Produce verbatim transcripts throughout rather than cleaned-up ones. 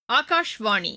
ஆகாஷ்வாணி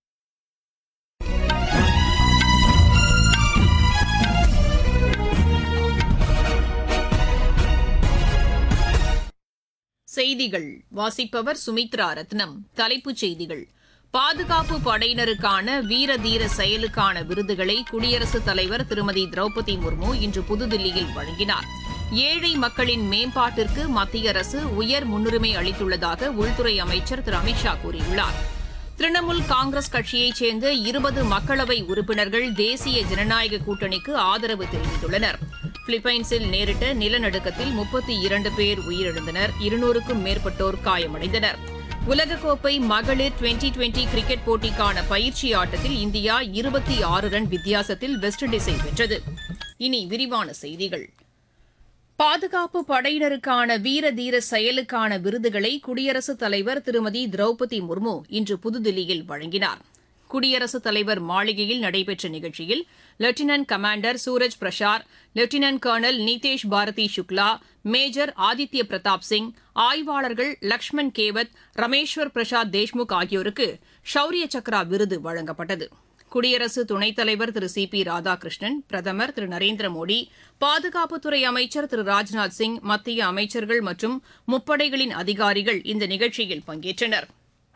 செய்திகள் வாசிப்பவர் சுமித்ரா ரத்னம். தலைப்புச் செய்திகள்: பாதுகாப்பு படையினருக்கான வீர தீர செயலுக்கான விருதுகளை குடியரசுத் தலைவர் திருமதி திரௌபதி முர்மு இன்று புதுதில்லியில் வழங்கினார். ஏழை மக்களின் மேம்பாட்டிற்கு மத்திய அரசு உயர் முன்னுரிமை அளித்துள்ளதாக உள்துறை அமைச்சர் திரு அமித் ஷா கூறியுள்ளார். திரிணாமுல் காங்கிரஸ் கட்சியைச் சேர்ந்த இருபது மக்களவை உறுப்பினர்கள் தேசிய ஜனநாயக கூட்டணிக்கு ஆதரவு தெரிவித்துள்ளனர். பிலிப்பைன்ஸில் நேரிட்ட நிலநடுக்கத்தில் முப்பத்தி இரண்டு பேர் உயிரிழந்தனர். இருநூறுக்கும் மேற்பட்டோர் காயமடைந்தனர். உலகக்கோப்பை மகளிர் டுவெண்டி டுவெண்டி கிரிக்கெட் போட்டிக்கான பயிற்சி ஆட்டத்தில் இந்தியா இருபத்தி ஆறு ரன் வித்தியாசத்தில் வெஸ்ட் இண்டீஸை வென்றது. இனி விரிவான செய்திகள். பாதுகாப்பு படையினருக்கான வீர தீர செயலுக்கான விருதுகளை குடியரசுத் தலைவர் திருமதி திரௌபதி முர்மு இன்று புதுதில்லியில் வழங்கினார். குடியரசுத் தலைவர் மாளிகையில் நடைபெற்ற நிகழ்ச்சியில் lieutenant commander Suraj Prasar, lieutenant colonel Nitesh Bharathi Shukla, major Aditya Pratap Singh, ஆய்வாளர்கள் லக்ஷ்மண் கேவத், ரமேஸ்வர் பிரசாத் தேஷ்முக் ஆகியோருக்கு ஷௌரிய சக்ரா விருது வழங்கப்பட்டது. குடியரசு துணைத் தலைவர் திரு சி பி ராதாகிருஷ்ணன், பிரதமர் திரு நரேந்திர மோடி, பாதுகாப்புத்துறை அமைச்சர் திரு ராஜ்நாத் சிங், மத்திய அமைச்சர்கள் மற்றும் முப்படைகளின் அதிகாரிகள் இந்த நிகழ்ச்சியில் பங்கேற்றனர்.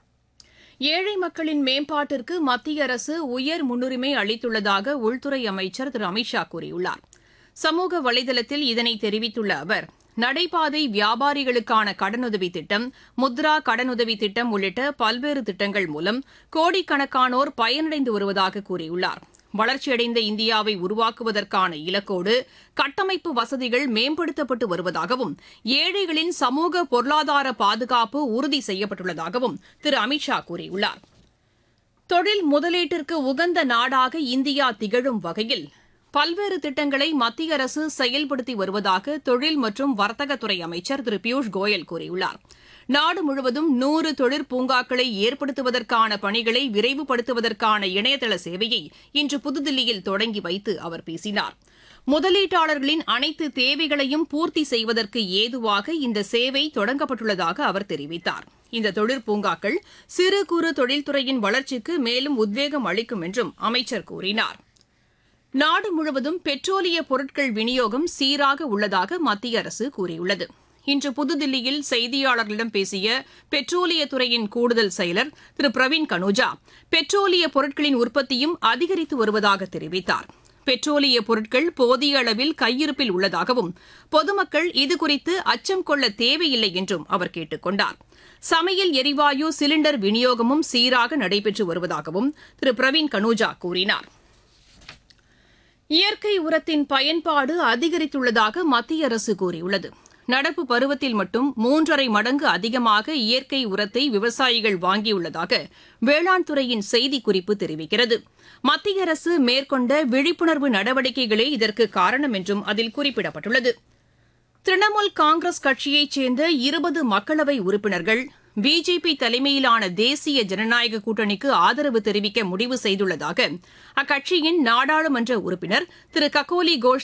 ஏழை மக்களின் மேம்பாட்டிற்கு மத்திய அரசு உயர் முன்னுரிமை அளித்துள்ளதாக உள்துறை அமைச்சர் திரு அமித் ஷா கூறியுள்ளார். சமூக வலைதளத்தில் இதனை தெரிவித்துள்ள அவர், நடைபாதை வியாபாரிகளுக்கான கடனுதவி திட்டம், முத்ரா கடனுதவி திட்டம் உள்ளிட்ட பல்வேறு திட்டங்கள் மூலம் கோடிக்கணக்கானோர் பயனடைந்து வருவதாக கூறியுள்ளார். வளர்ச்சியடைந்த இந்தியாவை உருவாக்குவதற்கான இலக்கோடு கட்டமைப்பு வசதிகள் மேம்படுத்தப்பட்டு வருவதாகவும், ஏழைகளின் சமூக பொருளாதார பாதுகாப்பு உறுதி செய்யப்பட்டுள்ளதாகவும் திரு அமித் ஷா கூறியுள்ளார். தொழில் முதலீட்டிற்கு உகந்த நாடாக இந்தியா திகழும் வகையில் பல்வேறு திட்டங்களை மத்திய அரசு செயல்படுத்தி வருவதாக தொழில் மற்றும் வர்த்தகத்துறை அமைச்சர் திரு பியூஷ் கோயல் கூறியுள்ளார். நாடு முழுவதும் நூறு தொழிற்பூங்காக்களை ஏற்படுத்துவதற்கான பணிகளை விரைவுபடுத்துவதற்கான இணையதள சேவையை இன்று புதுதில்லியில் தொடங்கி வைத்து அவர் பேசினார். முதலீட்டாளர்களின் அனைத்து தேவைகளையும் பூர்த்தி செய்வதற்கு ஏதுவாக இந்த சேவை தொடங்கப்பட்டுள்ளதாக அவர் தெரிவித்தார். இந்த தொழிற்பூங்காக்கள் சிறு குறு தொழில்துறையின் வளர்ச்சிக்கு மேலும் உத்வேகம் அளிக்கும் என்றும் அமைச்சர் கூறினார். நாடு முழுவதும் பெட்ரோலிய பொருட்கள் விநியோகம் சீராக உள்ளதாக மத்திய அரசு கூறியுள்ளது. இன்று புதுதில்லியில் செய்தியாளர்களிடம் பேசிய பெட்ரோலியத்துறையின் கூடுதல் செயலர் திரு பிரவீன் கனுஜா, பெட்ரோலிய பொருட்களின் உற்பத்தியும் அதிகரித்து வருவதாக தெரிவித்தார். பெட்ரோலிய பொருட்கள் போதிய அளவில் கையிருப்பில் உள்ளதாகவும், பொதுமக்கள் இதுகுறித்து அச்சம் கொள்ள தேவையில்லை என்றும் அவர் கேட்டுக் கொண்டார். சமையல் எரிவாயு சிலிண்டர் விநியோகமும் சீராக நடைபெற்று வருவதாகவும் திரு பிரவீன் கனுஜா கூறினார். இயற்கை உரத்தின் பயன்பாடு அதிகரித்துள்ளதாக மத்திய அரசு கூறியுள்ளது. நடப்பு பருவத்தில் மட்டும் மூன்றரை மடங்கு அதிகமாக இயற்கை உரத்தை விவசாயிகள் வாங்கியுள்ளதாக வேளாண் துறையின் செய்திக்குறிப்பு தெரிவிக்கிறது. மத்திய அரசு மேற்கொண்ட விழிப்புணர்வு நடவடிக்கைகளே இதற்கு காரணம் என்றும் அதில் குறிப்பிடப்பட்டுள்ளது. திரிணாமுல் காங்கிரஸ் கட்சியைச் சேர்ந்த இருபது மக்களவை உறுப்பினர்கள் பிஜேபி தலைமையிலான தேசிய ஜனநாயக கூட்டணிக்கு ஆதரவு தெரிவிக்க முடிவு செய்துள்ளதாக அக்கட்சியின் நாடாளுமன்ற உறுப்பினர் திரு ககோலி கோஷ்